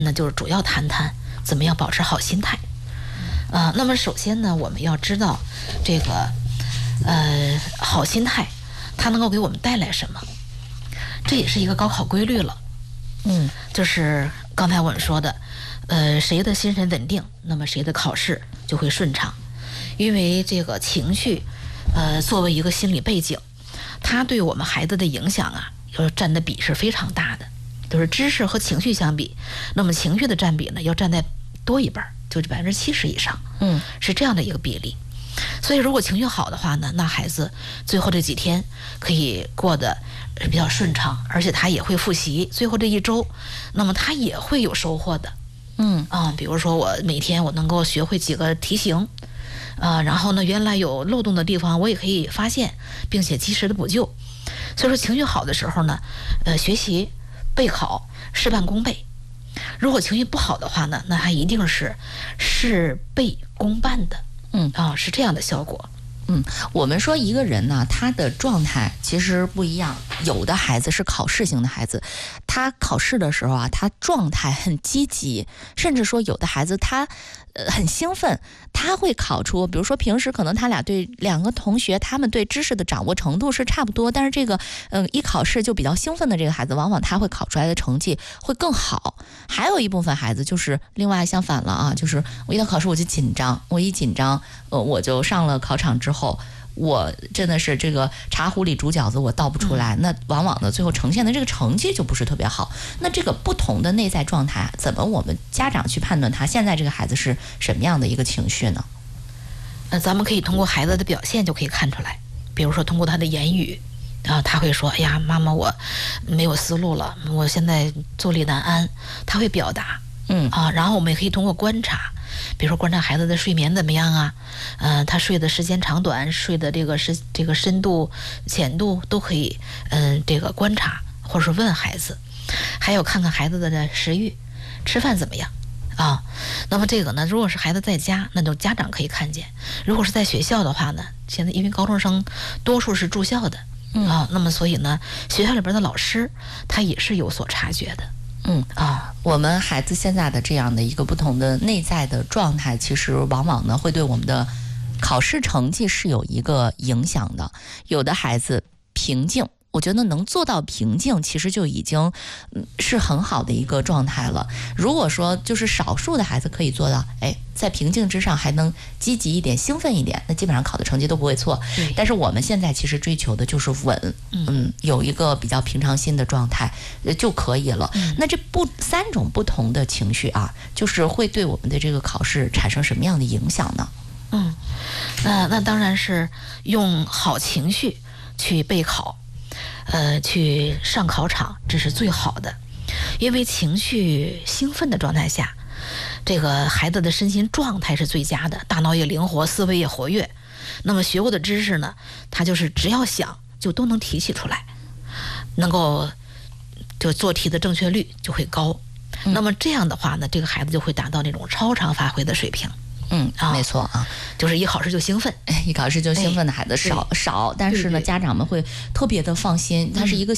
那就是主要谈谈怎么样保持好心态。那么首先呢，我们要知道这个好心态它能够给我们带来什么，这也是一个高考规律了。就是刚才我们说的，谁的心神稳定，那么谁的考试就会顺畅。因为这个情绪，作为一个心理背景，它对我们孩子的影响啊，要占的比是非常大的。就是知识和情绪相比，那么情绪的占比呢，要占在多一半，就是70%以上。是这样的一个比例。所以如果情绪好的话呢，那孩子最后这几天可以过得比较顺畅，而且他也会复习，最后这一周，那么他也会有收获的。比如说我每天我能够学会几个题型，然后呢，原来有漏洞的地方我也可以发现，并且及时的补救。所以说情绪好的时候呢，学习备考事半功倍。如果情绪不好的话呢，那它一定是事倍功半的。是这样的效果。 我们说一个人呢，他的状态其实不一样。有的孩子是考试型的孩子，他考试的时候啊，他状态很积极，甚至说有的孩子他很兴奋，他会考出，比如说平时可能他俩对两个同学，他们对知识的掌握程度是差不多，但是这个一考试就比较兴奋的这个孩子，往往他会考出来的成绩会更好。还有一部分孩子就是另外相反了啊，就是我一到考试我就紧张，我一紧张，我就上了考场之后，我真的是这个茶壶里煮饺子我倒不出来，那往往呢最后呈现的这个成绩就不是特别好。那这个不同的内在状态，怎么我们家长去判断他现在这个孩子是什么样的一个情绪呢？ 咱们可以通过孩子的表现就可以看出来，比如说通过他的言语，他会说，哎呀妈妈，我没有思路了，我现在坐立难安，他会表达。然后我们也可以通过观察，比如说观察孩子的睡眠怎么样啊，他睡的时间长短，睡的这个深度浅度都可以这个观察，或者是问孩子。还有看看孩子的食欲，吃饭怎么样啊？那么这个呢，如果是孩子在家，那就家长可以看见；如果是在学校的话呢，现在因为高中生多数是住校的那么所以呢，学校里边的老师他也是有所察觉的。 我们孩子现在的这样的一个不同的内在的状态，其实往往呢会对我们的考试成绩是有一个影响的。有的孩子平静，我觉得能做到平静，其实就已经是很好的一个状态了。如果说就是少数的孩子可以做到，在平静之上还能积极一点、兴奋一点，那基本上考的成绩都不会错。但是我们现在其实追求的就是稳，有一个比较平常心的状态就可以了。那这三种不同的情绪啊，就是会对我们的这个考试产生什么样的影响呢？ 那当然是用好情绪去备考。去上考场，这是最好的。因为情绪兴奋的状态下，这个孩子的身心状态是最佳的，大脑也灵活，思维也活跃。那么学过的知识呢，他就是只要想就都能提起出来，能够就做题的正确率就会高。那么这样的话呢，这个孩子就会达到那种超常发挥的水平。 没错啊， 就是一考试就兴奋， 一考试就兴奋的孩子少，但是呢，家长们会特别的放心，他是一个